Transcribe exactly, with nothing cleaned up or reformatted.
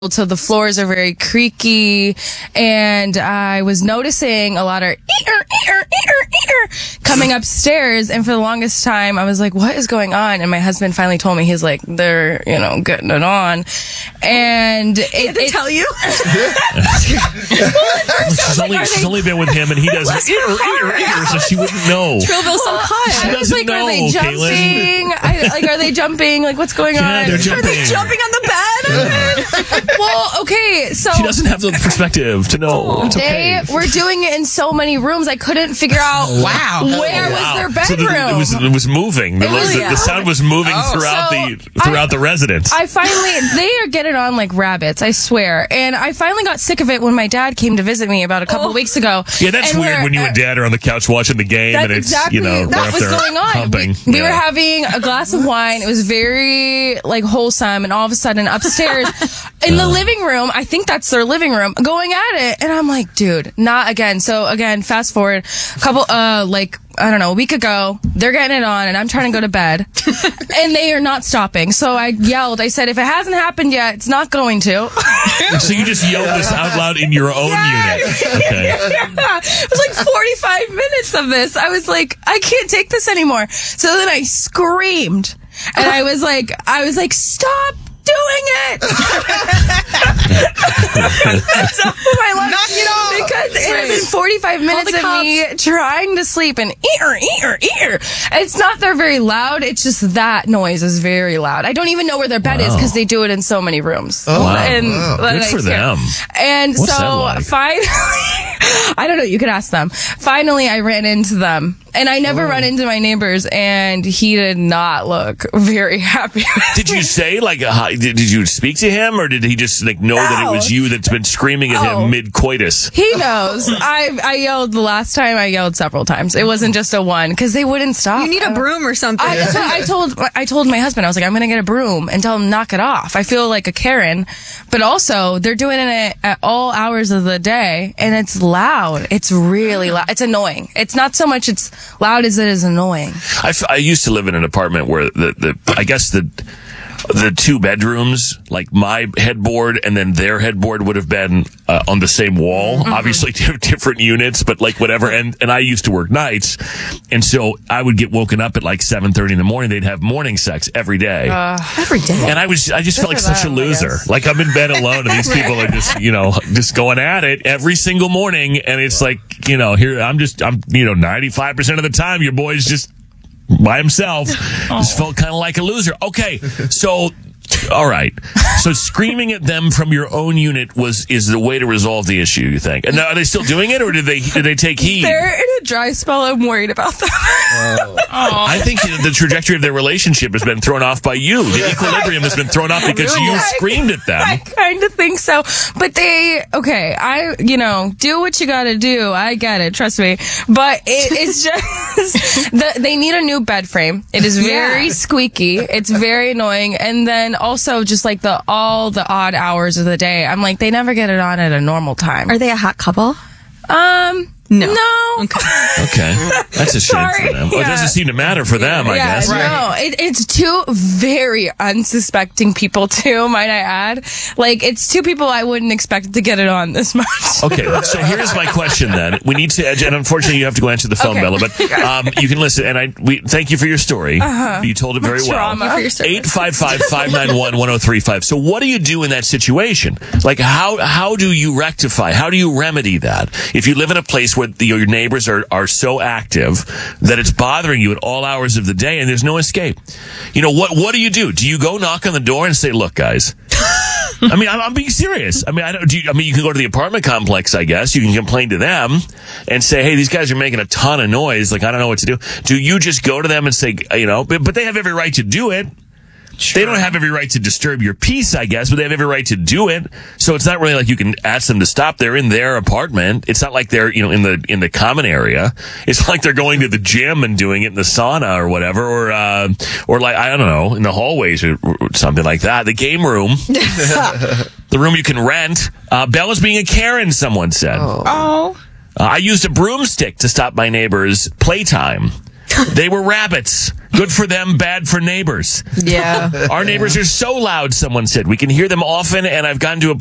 So the floors are very creaky, and I was noticing a lot of ear, ear, ear, ear coming upstairs, and for the longest time I was like, what is going on? And my husband finally told me, he's like, they're, you know, getting it on. And it, Did they it, tell you? well, she's only, like, she's only been with him, and he does ear, ear, ear, so she wouldn't know. Trillville some She I was doesn't like, know, are they jumping? I, like, are they jumping? Like, what's going Yeah, on? they're jumping. Are they jumping on the bed? Well, okay, so She doesn't have the perspective to know. It's they okay. were doing it in so many rooms, I couldn't figure out Wow. where Oh, was wow. their So the- bedroom. it was it was moving. The, It was- the, yeah. the sound was moving throughout So, the throughout I- the residence. I finally, they are getting on like rabbits, I swear. And I finally got sick of it when my dad came to visit me about a couple Oh. weeks ago. yeah, that's And weird we're- when you uh, and Dad are on the couch watching the game, That's and it's exactly you know what right up was there going on. humping. We, we Yeah. were having a glass of wine. It was very like wholesome, and all of a sudden upstairs in the living room, I think that's their living room, going at it, and I'm like, dude, not again. So again, fast forward a couple, uh, like I don't know, a week ago, they're getting it on, and I'm trying to go to bed, and they are not stopping. So I yelled. I said, if it hasn't happened yet, it's not going to. So you just yelled this out loud in your own unit. Okay. Yeah. It was like forty-five minutes of this. I was like, I can't take this anymore. So then I screamed, and I was like, I was like, stop doing it. That's all my life. Knock it off. Because it had been forty-five minutes the of me trying to sleep, and ear, ear, ear. It's not they're very loud. It's just that noise is very loud. I don't even know where their bed is Wow. because they do it in so many rooms. Oh, wow. And Wow. that Good I for can't- them. And What's that so like? finally, I don't know. You could ask them. Finally, I ran into them, and I never run into my neighbors, and he did not look very happy. Did you say like uh, hi- did, did you speak to him, or did he just like know that it No. was you that's been screaming at Oh. him mid coitus? He knows. I I yelled the last time. I yelled several times. It wasn't just a one because they wouldn't stop. You need a broom or something. I, that's what I told I told my husband, I was like, I'm gonna get a broom and tell him knock it off. I feel like a Karen, but also they're doing it at all hours of the day, and it's loud. It's really loud. It's annoying. It's not so much it's loud as it is annoying. I, f- I used to live in an apartment where the, the I guess the the two bedrooms, like my headboard and then their headboard, would have been uh, on the same wall. Mm-hmm. Obviously, two different units, but like whatever. And and I used to work nights, and so I would get woken up at like seven thirty in the morning. They'd have morning sex every day. Every day. And I was, I just felt like for such a them, I loser. guess. Like I'm in bed alone, and these people are just, you know, just going at it every single morning. And it's like, you know, here I'm just, I'm, you know, ninety-five percent of the time, your boy's just by himself. Just felt kind of like a loser. Okay, so. All right. So screaming at them from your own unit was is the way to resolve the issue, you think? And now, are they still doing it, or did they did they take heed? They're in a dry spell. I'm worried about them. I think the trajectory of their relationship has been thrown off by you. The equilibrium has been thrown off because you I- screamed at them. I kind of think so. But they, okay, I, you know, do what you gotta do. I get it, trust me. But it, it's just, the, they need a new bed frame. It is very Yeah. squeaky. It's very annoying. And then also just like the, all the odd hours of the day. I'm like, they never get it on at a normal time. Are they a hot couple? Um, No. No. Okay. That's a shame Sorry. for them. Well, it Yeah. doesn't seem to matter for them, I yeah, guess. no, it, it's two very unsuspecting people too, might I add. Like, it's two people I wouldn't expect to get it on this much. Okay, so here's my question then. We need to, and unfortunately you have to go answer the phone, Okay. Bella, but um, you can listen. And I we thank you for your story. Uh-huh. You told it very trauma. well. For your service. eight five five, five nine one, one oh three five. So what do you do in that situation? Like, how how do you rectify? How do you remedy that? If you live in a place where the, your neighbors are, are so active that it's bothering you at all hours of the day and there's no escape. You know, what what do you do? Do you go knock on the door and say, look, guys, I mean, I'm, I'm being serious. I mean, I don't. Do you, I mean, you can go to the apartment complex. I guess you can complain to them and say, "Hey, these guys are making a ton of noise. Like, I don't know what to do." Do you just go to them and say, you know, but, but they have every right to do it. They don't have every right to disturb your peace, I guess, but they have every right to do it. So it's not really like you can ask them to stop. They're in their apartment. It's not like they're, you know, in the in the common area. It's like they're going to the gym and doing it in the sauna or whatever, or uh, or like I don't know, in the hallways or, or something like that. The game room, the room you can rent. Uh, Bella's being a Karen. Someone said. Oh. Uh, I used a broomstick to stop my neighbor's playtime. They were rabbits. Good for them, bad for neighbors. Yeah. Our neighbors are so loud, someone said. We can hear them often, and I've gotten to a